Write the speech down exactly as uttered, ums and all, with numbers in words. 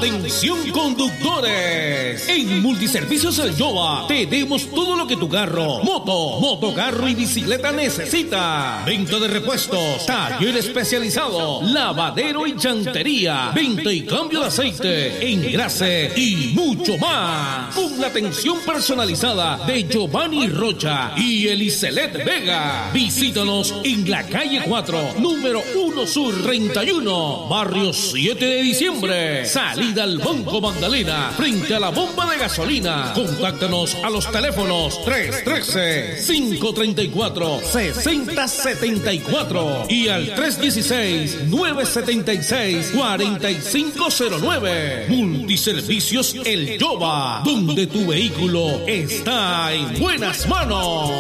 Atención conductores, en Multiservicios El Yoba tenemos todo lo que tu carro, moto, motocarro y bicicleta necesita. Venta de repuestos, taller especializado, lavadero y llantería, venta y cambio de aceite, engrase y mucho más. Con la atención personalizada de Giovanni Rocha y Elicelet Vega. Visítanos en la calle cuatro, número uno Sur treinta y uno, barrio siete de diciembre, salida al Banco Magdalena, frente a la bomba de gasolina. Contáctanos a los teléfonos tres uno tres, cinco tres cuatro, seis cero siete cuatro y al tres uno seis, nueve siete seis, cuatro cinco cero nueve. Multiservicios El Yoba, donde tu vehículo está en buenas manos.